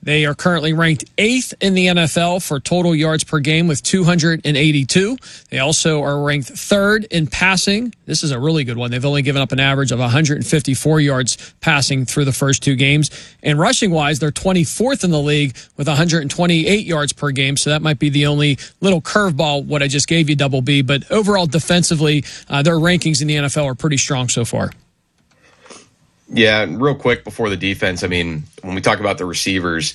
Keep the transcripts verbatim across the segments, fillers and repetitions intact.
They are currently ranked eighth in the N F L for total yards per game with two hundred eighty-two. They also are ranked third in passing. This is a really good one. They've only given up an average of one hundred fifty-four yards passing through the first two games. And rushing-wise, they're twenty-fourth in the league with one hundred twenty-eight yards per game. So that might be the only little curveball, what I just gave you, Double B. But overall, defensively, uh, their rankings in the N F L are pretty strong so far. Yeah, and real quick before the defense, I mean, when we talk about the receivers,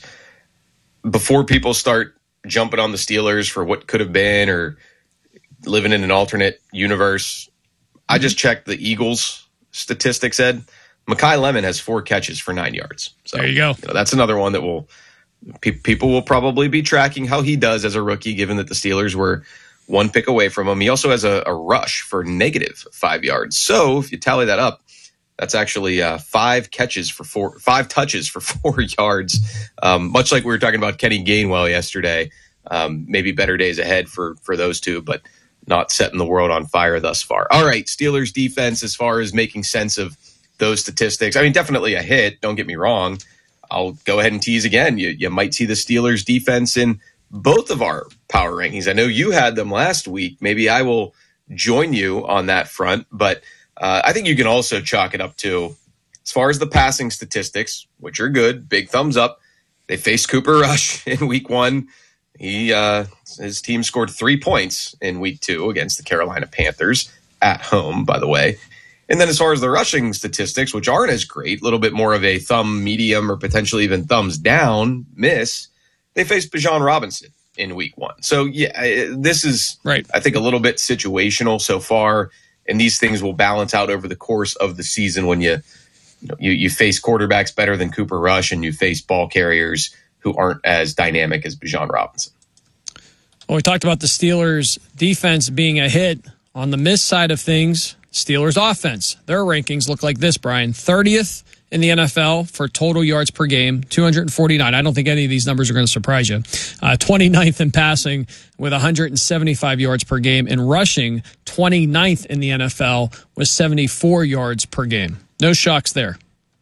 before people start jumping on the Steelers for what could have been or living in an alternate universe, mm-hmm. I just checked the Eagles statistics, Ed. Mekhi Lemon has four catches for nine yards. So, there you go. You know, that's another one that will pe- people will probably be tracking how he does as a rookie, given that the Steelers were one pick away from him. He also has a, a rush for negative five yards. So if you tally that up, that's actually uh, five catches for four, five touches for four yards. Um, much like we were talking about Kenny Gainwell yesterday. Um, maybe better days ahead for for those two, but not setting the world on fire thus far. All right, Steelers defense, as far as making sense of those statistics, I mean, definitely a hit. Don't get me wrong. I'll go ahead and tease again. You you might see the Steelers defense in both of our power rankings. I know you had them last week. Maybe I will join you on that front, but Uh, I think you can also chalk it up to, as far as the passing statistics, which are good, big thumbs up. They faced Cooper Rush in week one. He uh, his team scored three points in week two against the Carolina Panthers at home, by the way. And then as far as the rushing statistics, which aren't as great, a little bit more of a thumb medium or potentially even thumbs down miss, they faced Bijan Robinson in week one. So, yeah, this is, right. I think, a little bit situational so far. And these things will balance out over the course of the season when you, you, know, you you face quarterbacks better than Cooper Rush and you face ball carriers who aren't as dynamic as Bijan Robinson. Well, we talked about the Steelers' defense being a hit. On the miss side of things, Steelers' offense, their rankings look like this, Brian. thirtieth in the N F L for total yards per game, two hundred forty-nine. I don't think any of these numbers are going to surprise you. Uh, twenty-ninth in passing with one hundred seventy-five yards per game, and rushing twenty-ninth in the N F L with seventy-four yards per game. No shocks there.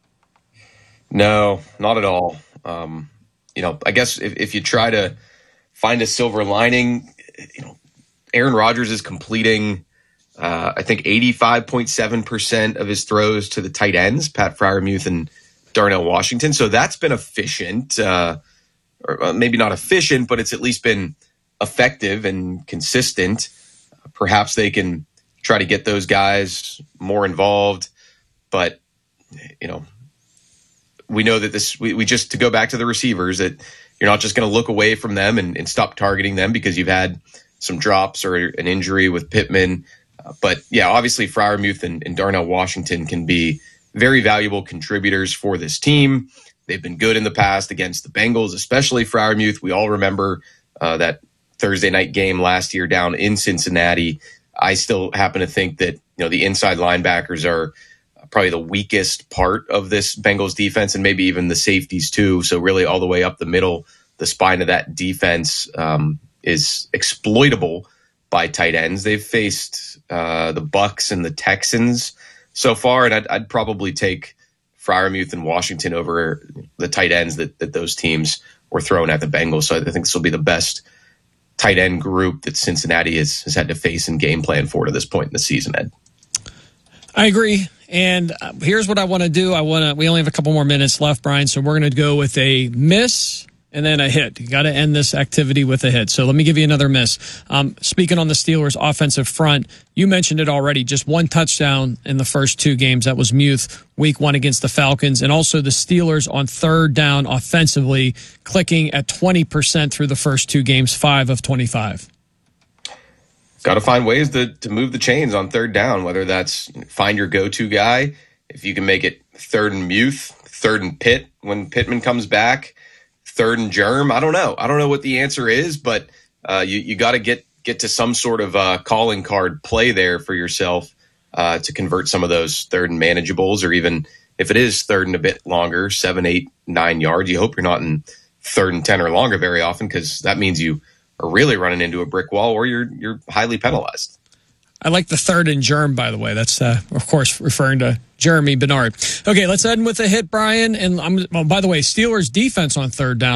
No, not at all. Um, you know, I guess if, if you try to find a silver lining, you know, Aaron Rodgers is completing Uh, I think eighty-five point seven percent of his throws to the tight ends, Pat Freiermuth and Darnell Washington. So that's been efficient, uh, or maybe not efficient, but it's at least been effective and consistent. Perhaps they can try to get those guys more involved. But, you know, we know that this, we, we just, to go back to the receivers, that you're not just going to look away from them and, and stop targeting them because you've had some drops or an injury with Pittman. But, yeah, obviously Freiermuth and, and Darnell Washington can be very valuable contributors for this team. They've been good in the past against the Bengals, especially Freiermuth. We all remember uh, that Thursday night game last year down in Cincinnati. I still happen to think that, you know, the inside linebackers are probably the weakest part of this Bengals defense, and maybe even the safeties too. So really all the way up the middle, the spine of that defense um, is exploitable by tight ends. They've faced uh, the Bucks and the Texans so far, and I'd, I'd probably take Freiermuth and Washington over the tight ends that, that those teams were throwing at the Bengals. So I think this will be the best tight end group that Cincinnati has, has had to face and game plan for to this point in the season, Ed. I agree. And here's what I want to do. I want to. We only have a couple more minutes left, Brian, so we're going to go with a miss and then a hit. You got to end this activity with a hit. So let me give you another miss. Um, speaking on the Steelers' offensive front, you mentioned it already. Just one touchdown in the first two games. That was Muth, week one against the Falcons. And also the Steelers on third down offensively, clicking at twenty percent through the first two games, five of twenty-five. Got to find ways to, to move the chains on third down, whether that's find your go-to guy. If you can make it third and Muth, third and Pitt when Pittman comes back, third and Germ. I don't know. I don't know what the answer is, but uh, you, you got to get get to some sort of uh, calling card play there for yourself uh, to convert some of those third and manageables, or even if it is third and a bit longer, seven, eight, nine yards. You hope you're not in third and ten or longer very often, because that means you are really running into a brick wall or you're you're highly penalized. I like the third and Germ, by the way. That's, uh, of course, referring to Jeremy Bernard. Okay, let's end with a hit, Brian. And I'm, oh, by the way, Steelers defense on third down.